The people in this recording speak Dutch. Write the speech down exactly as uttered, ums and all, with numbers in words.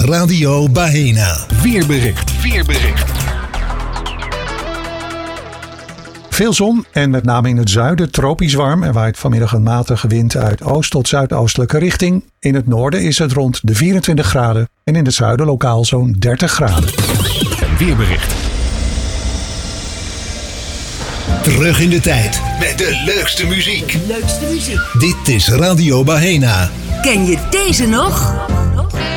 Radio Baena. Weerbericht. Weerbericht. Veel zon en met name in het zuiden tropisch warm. Er waait vanmiddag een matige wind uit oost tot zuidoostelijke richting. In het noorden is het rond de vierentwintig graden en in het zuiden lokaal zo'n dertig graden. En weerbericht. Terug in de tijd met de leukste muziek. Leukste muziek. Dit is Radio Baena. Ken je deze nog?